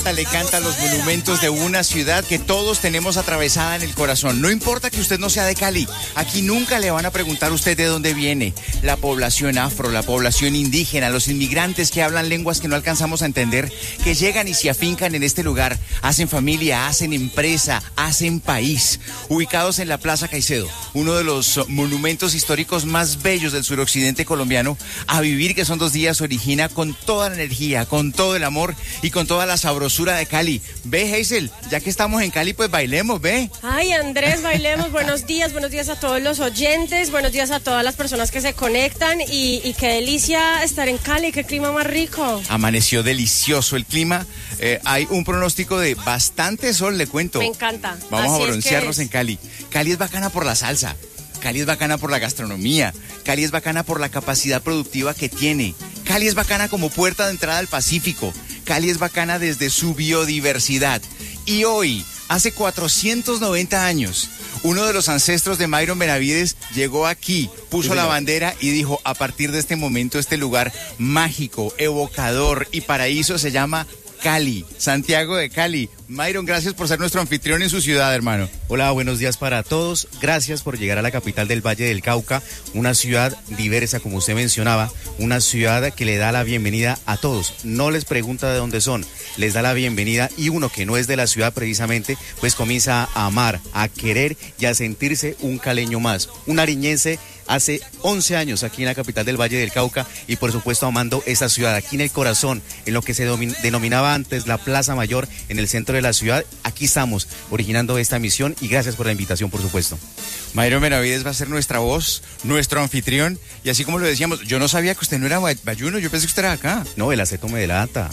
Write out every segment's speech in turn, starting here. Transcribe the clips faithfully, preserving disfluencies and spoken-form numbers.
Le canta los monumentos de una ciudad que todos tenemos atravesada en el corazón. No importa que usted no sea de Cali, aquí nunca le van a preguntar a usted de dónde viene. La población afro, la población indígena, los inmigrantes que hablan lenguas que no alcanzamos a entender, que llegan y se afincan en este lugar, hacen familia, hacen empresa, hacen país. Ubicados en la Plaza Caicedo, uno de los monumentos históricos más bellos del suroccidente colombiano, A Vivir, que son dos días, origina con toda la energía, con todo el amor y con toda la sabrosura de Cali. Ve, Hazel, ya que estamos en Cali, pues bailemos, ve. Ay, Andrés, bailemos. Buenos días, buenos días a todos los oyentes, buenos días a todas las personas que se conectan y, y qué delicia estar en Cali, qué clima más rico. Amaneció delicioso el clima, eh, hay un pronóstico de bastante sol, le cuento. Me encanta. Vamos Así a broncearnos es que es. en Cali. Cali es bacana por la salsa, Cali es bacana por la gastronomía, Cali es bacana por la capacidad productiva que tiene, Cali es bacana como puerta de entrada al Pacífico, Cali es bacana desde su biodiversidad. Y hoy, hace cuatrocientos noventa años, uno de los ancestros de Myron Benavides llegó aquí, puso la bandera y dijo, a partir de este momento este lugar mágico, evocador y paraíso se llama Cali, Santiago de Cali. Myron, gracias por ser nuestro anfitrión en su ciudad, hermano. Hola, buenos días para todos. Gracias por llegar a la capital del Valle del Cauca, una ciudad diversa, como usted mencionaba, una ciudad que le da la bienvenida a todos. No les pregunta de dónde son, les da la bienvenida y uno que no es de la ciudad precisamente, pues comienza a amar, a querer y a sentirse un caleño más, un nariñense hace once años aquí en la capital del Valle del Cauca y por supuesto amando esta ciudad, aquí en el corazón, en lo que se denominaba antes la Plaza Mayor, en el centro de la ciudad. Aquí estamos originando esta misión y gracias por la invitación, por supuesto. Myron Benavides va a ser nuestra voz, nuestro anfitrión, y así como lo decíamos, yo no sabía que usted no era bayuno, yo pensé que usted era acá. No, el acento me delata.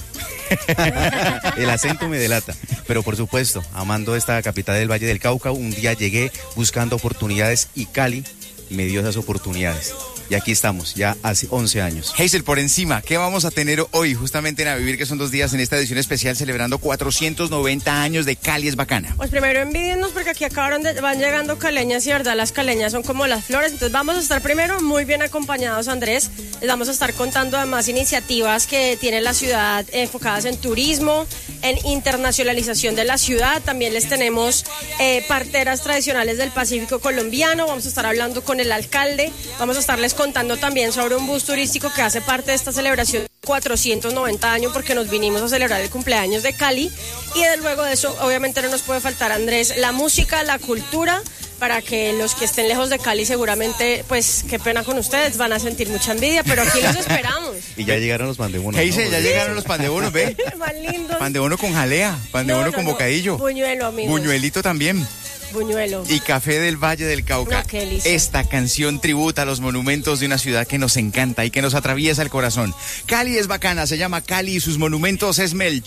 El acento me delata, pero por supuesto, amando esta capital del Valle del Cauca, un día llegué buscando oportunidades y Cali me dio esas oportunidades. Y aquí estamos, ya hace once años. Hazel, por encima, ¿qué vamos a tener hoy justamente en A Vivir, que son dos días en esta edición especial celebrando cuatrocientos noventa años de Cali es bacana? Pues primero envídennos porque aquí acabaron de, van llegando caleñas y verdad, las caleñas son como las flores, entonces vamos a estar primero muy bien acompañados, Andrés. Les vamos a estar contando además iniciativas que tiene la ciudad enfocadas en turismo, en internacionalización de la ciudad. También les tenemos eh, parteras tradicionales del Pacífico colombiano, vamos a estar hablando con el alcalde, vamos a estarles contando también sobre un bus turístico que hace parte de esta celebración de cuatrocientos noventa años porque nos vinimos a celebrar el cumpleaños de Cali y de luego de eso obviamente no nos puede faltar, Andrés, la música, la cultura, para que los que estén lejos de Cali seguramente, pues qué pena con ustedes, van a sentir mucha envidia, pero aquí los esperamos. Y ya llegaron los pan de bono. ¿Qué dice? ¿No? Ya llegaron los pan de bono, ve. Más lindos. Pan de bono con jalea, pan de no, bono no, con no. bocadillo. Buñuelo, amigos. Buñuelito también. Buñuelo. Y café del Valle del Cauca. No, qué delicia. Esta canción tributa a los monumentos de una ciudad que nos encanta y que nos atraviesa el corazón. Cali es bacana, se llama Cali y sus monumentos es Melchor.